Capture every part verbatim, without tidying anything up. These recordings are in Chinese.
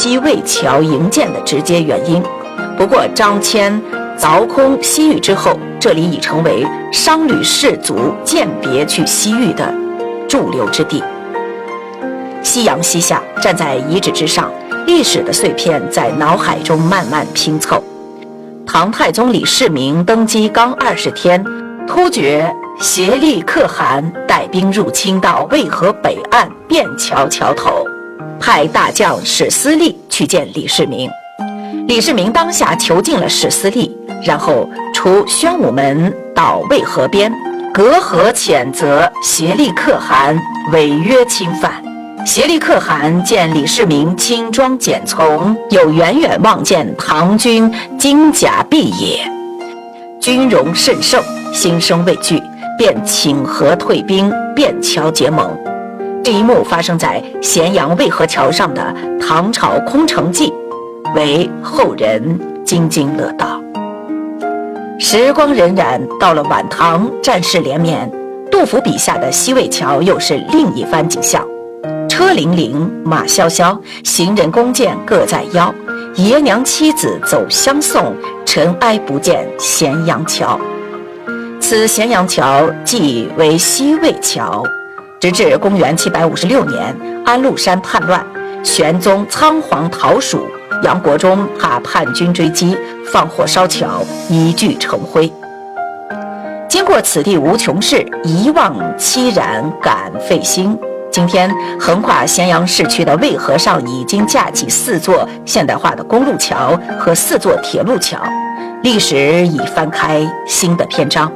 西魏桥营建的直接原因。不过张骞凿空西域之后，这里已成为商旅士族饯别去西域的驻留之地。夕阳西下，站在遗址之上，历史的碎片在脑海中慢慢拼凑。唐太宗李世民登基刚二十天，突厥协力可汗带兵入侵到渭河北岸便桥桥头，派大将史思利去见李世民。李世民当下囚禁了史思利，然后除宣武门到渭河边，隔河谴责协力可汗违约侵犯。协力可汗见李世民轻装简从，又远远望见唐军金甲毕野，军容甚盛，心生畏惧，便请和退兵，便桥结盟。这一幕发生在咸阳渭河桥上的唐朝空城计，为后人津津乐道。时光荏苒，到了晚唐，战事连绵，杜甫笔下的西魏桥又是另一番景象。车辚辚，马萧萧，行人弓箭各在腰，爷娘妻子走相送，尘埃不见咸阳桥。此咸阳桥即为西魏桥，直至公元七百五十六年，安禄山叛乱，玄宗仓皇逃蜀，杨国忠怕叛军追击，放火烧桥，一炬成灰。经过此地无穷事，一望凄然感费心。今天横跨咸阳市区的渭河上已经架起四座现代化的公路桥和四座铁路桥，历史已翻开新的篇章。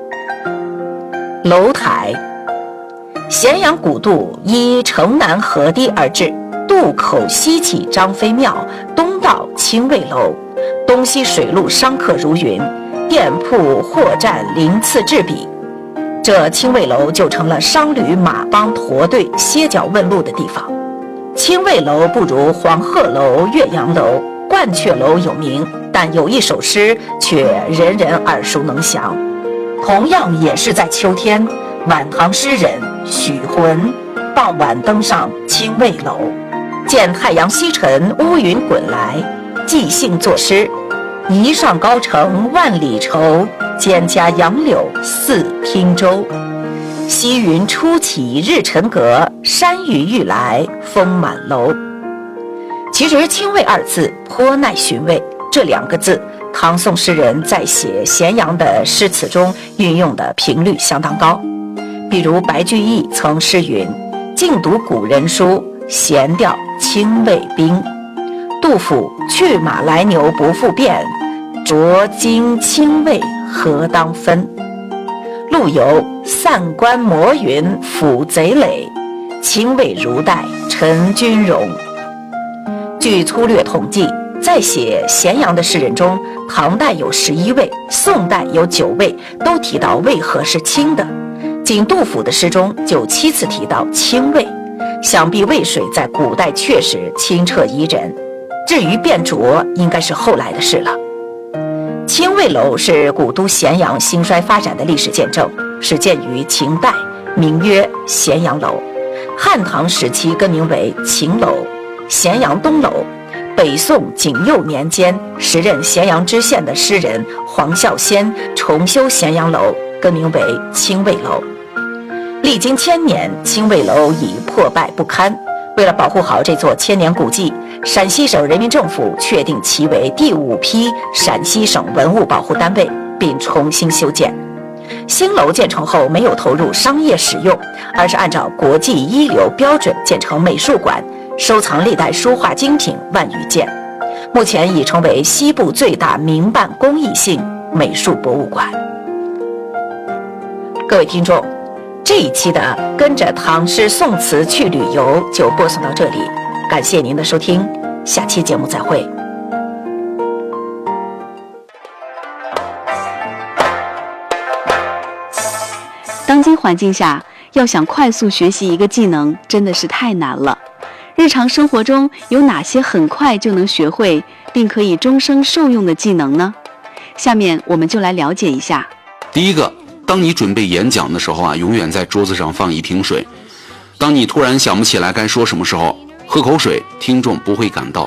楼台，咸阳古渡依城南河堤而治，渡口西起张飞庙，东到清卫楼，东西水路商客如云，店铺货站鳞次栉比。这清卫楼就成了商旅马帮驼队歇脚问路的地方。清卫楼不如黄鹤楼、岳阳楼、鹳雀楼有名，但有一首诗却人人耳熟能详。同样也是在秋天，晚唐诗人许浑傍晚登上清卫楼，见太阳西沉，乌云滚来，即兴作诗：一上高城万里愁，蒹葭杨柳似汀洲。西云初起日沉阁，山雨欲来风满楼。其实清卫二字颇耐寻味，这两个字唐宋诗人在写咸阳的诗词中运用的频率相当高。比如白居易曾诗云：静读古人书，闲调清卫兵。杜甫：去马来牛不复变，浊金清卫何当分。陆游：散关摩云抚贼垒，清卫如带陈军容。据粗略统计，在写咸阳的诗人中，唐代有十一位，宋代有九位，都提到渭河是清的。仅杜甫的诗中就七次提到清渭，想必渭水在古代确实清澈宜人。至于变浊，应该是后来的事了。清卫楼是古都咸阳兴衰发展的历史见证，始建于秦代，名曰咸阳楼。汉唐时期更名为秦楼、咸阳东楼。北宋景佑年间，时任咸阳知县的诗人黄孝先重修咸阳楼，更名为清卫楼。历经千年，清卫楼已破败不堪。为了保护好这座千年古迹，陕西省人民政府确定其为第五批陕西省文物保护单位，并重新修建。新楼建成后没有投入商业使用，而是按照国际一流标准建成美术馆，收藏历代书画精品万余件，目前已成为西部最大民办公益性美术博物馆。各位听众，这一期的跟着唐诗宋词去旅游就播送到这里，感谢您的收听，下期节目再会。 当今环境下，要想快速学习一个技能真的是太难了。日常生活中有哪些很快就能学会并可以终生受用的技能呢？下面我们就来了解一下。 第一个，当你准备演讲的时候啊，永远在桌子上放一瓶水。当你突然想不起来该说什么时候，喝口水，听众不会感到